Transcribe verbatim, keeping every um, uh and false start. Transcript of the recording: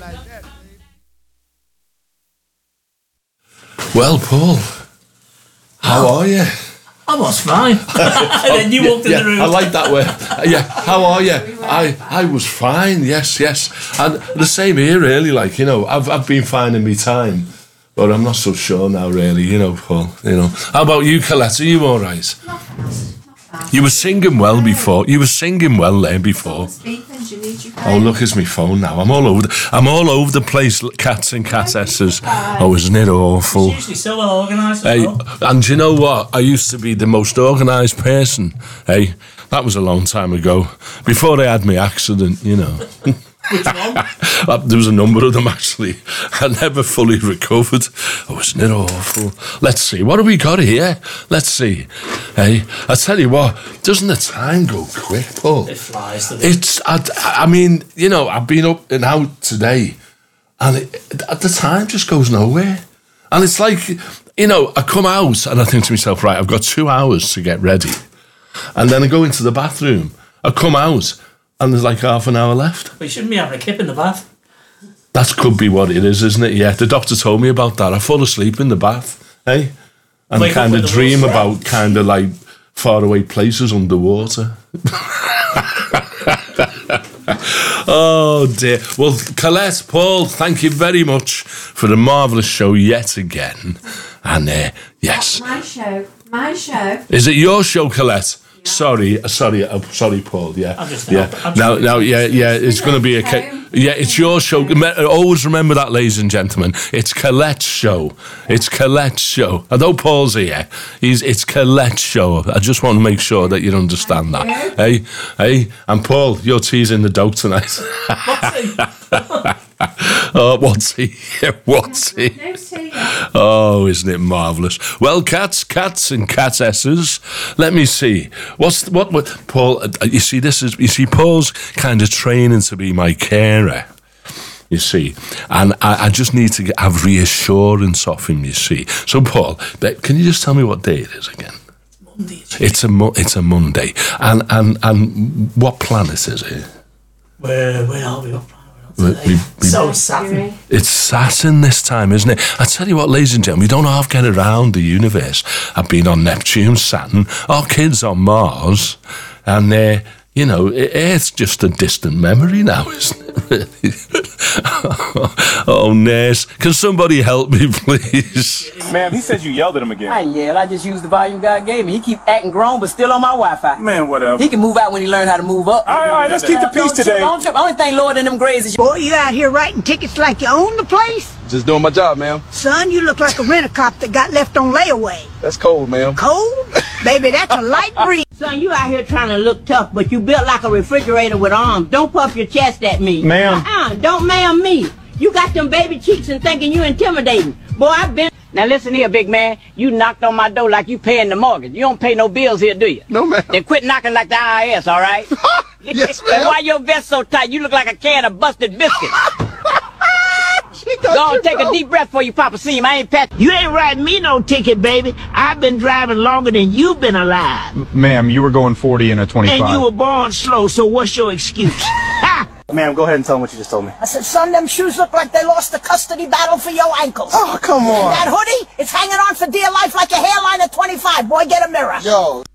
Well, Paul, how are you? I was fine. And then you walked in yeah, the room. I like that way. Yeah, how are you? I I was fine. Yes, yes. And the same here, really. Like, you know, I've I've been fine in my time, but I'm not so sure now, really. You know, Paul. You know. How about you, Colette? Are you all right? You were singing well before. You were singing well there before. Oh, look, it's my phone now. I'm all over. The, I'm all over the place. Cats and catesses. Oh, isn't it awful? It's usually so well organised. Hey, well. and do you know what? I used to be the most organised person. Hey, that was a long time ago. Before I had my accident, you know. Which one? There was a number of them, actually. I never fully recovered. Oh, isn't it awful? Let's see. What have we got here? Let's see. Hey, I tell you what, doesn't the time go quick, Paul? It flies, doesn't it? It's, I, I mean, you know, I've been up and out today, and it, the time just goes nowhere. And it's like, you know, I come out and I think to myself, right, I've got two hours to get ready. And then I go into the bathroom. I come out, and there's like half an hour left. But you shouldn't be having a kip in the bath. That could be what it is, isn't it? Yeah, the doctor told me about that. I fall asleep in the bath, eh? And Wake up kind of with the dream water. about kind of like faraway places underwater. Oh dear. Well, Colette, Paul, thank you very much for the marvellous show yet again. And uh, yes. My show. My show. Is it your show, Colette? Sorry, sorry, uh, sorry, Paul. Yeah, I'm just yeah. I'm Now, just- now, yeah, yeah. It's going to be a. Ca- yeah, it's your show. Me- Always remember that, ladies and gentlemen. It's Colette's show. It's Colette's show. Although Paul's here, he's it's Colette's show. I just want to make sure that you understand that. Hey, hey, and Paul, you're teasing the dog tonight. What's he? Oh, what's he? What's he? No tea. Oh, isn't it marvellous? Well, cats, cats and catesses. Let me see. What's what? What? Paul? Uh, you see, this is. You see, Paul's kind of training to be my carer. You see, and I, I just need to get, have reassurance of him. You see, so Paul, but can you just tell me what day it is again? Monday. It's a mo- it's a Monday, and and and what planet is it? Where, where are we? What planet We- are we on we- today? we- So Saturn. It's Saturn this time, isn't it? I tell you what, ladies and gentlemen, we don't half get around the universe. I've been on Neptune, Saturn, our kids on Mars, and uh, you know, Earth's just a distant memory now, isn't it? Really? Oh, nurse, can somebody help me, please? Ma'am, he said you yelled at him again. I yell. I just used the volume God gave me. He keep acting grown, but still on my Wi-Fi. Man, whatever. He can move out when he learn how to move up. All right, all right, let's keep the peace Don't trip, today. Don't trip. Only thing lower than them grades is Boy, you out here writing tickets like you own the place? Just doing my job, ma'am. Son, you look like a rent-a-cop that got left on layaway. That's cold, ma'am. Cold? Baby, that's a light breeze. Son, you out here trying to look tough, but you built like a refrigerator with arms. Don't puff your chest at me. Ma'am. Uh-uh, don't ma'am me. You got them baby cheeks and thinking you intimidating. Boy, I've been... Now listen here, big man. You knocked on my door like you paying the mortgage. You don't pay no bills here, do you? No, ma'am. Then quit knocking like the I R S, all right? Yes, And ma'am. why your vest so tight? You look like a can of busted biscuits. Go on, take a deep breath before you pop a seam. I ain't pet. You ain't writing me no ticket, baby. I've been driving longer than you've been alive. Ma'am, you were going forty in a twenty-five. And you were born slow, so what's your excuse? Ha! Ma'am, go ahead and tell him what you just told me. I said, son, them shoes look like they lost the custody battle for your ankles. Oh, come on. That hoodie, it's hanging on for dear life like a hairline at twenty-five. Boy, get a mirror. Yo.